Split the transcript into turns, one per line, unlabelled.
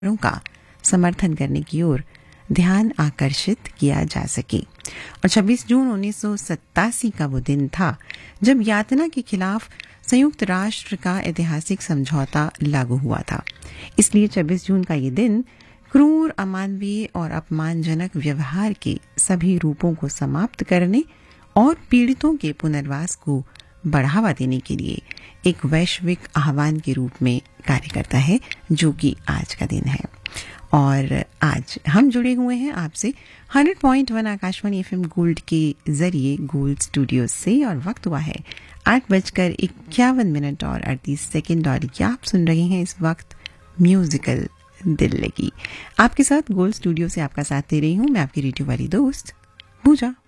का समर्थन करने की ओर ध्यान आकर्षित किया जा सके। और 26 जून 1987 का वो दिन था जब यातना के खिलाफ संयुक्त राष्ट्र का ऐतिहासिक समझौता लागू हुआ था। इसलिए 26 जून का ये दिन क्रूर, अमानवीय और अपमानजनक व्यवहार के सभी रूपों को समाप्त करने और पीड़ितों के पुनर्वास को बढ़ावा देने के लिए एक वैश्विक आह्वान के रूप में कार्य करता है, जो कि आज का दिन है। और आज हम जुड़े हुए हैं आपसे 100.1 आकाशवाणी एफएम गोल्ड के जरिए गोल्ड स्टूडियो से, और वक्त हुआ है 8:51 और 38 सेकंड, और क्या आप सुन रहे हैं इस वक्त म्यूजिकल दिल लगी। आपके साथ गोल्ड स्टूडियो से आपका साथ दे रही हूं मैं, आपकी रेडियो वाली दोस्त पूजा।